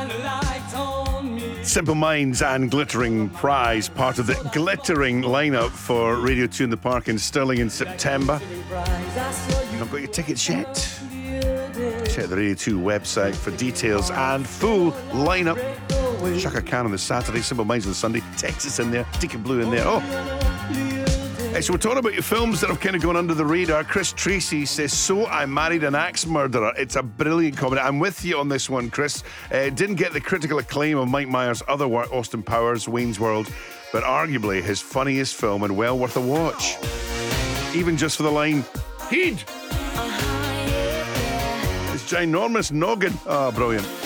Simple Minds and Glittering Prize, part of the glittering lineup for Radio 2 in the Park in Stirling in September. Not got your tickets yet? Check the Radio 2 website for details and full lineup. Chaka Khan on the Saturday, Simple Minds on the Sunday, Texas in there, Deacon Blue in there. So we're talking about your films that have kind of gone under the radar. Chris Tracy says, So I Married an Axe Murderer. It's a brilliant comedy. I'm with you on this one, Chris. Didn't get the critical acclaim of Mike Myers' other work, Austin Powers, Wayne's World, but arguably his funniest film and well worth a watch. Even just for the line, Heed! It's ginormous noggin. Oh, brilliant.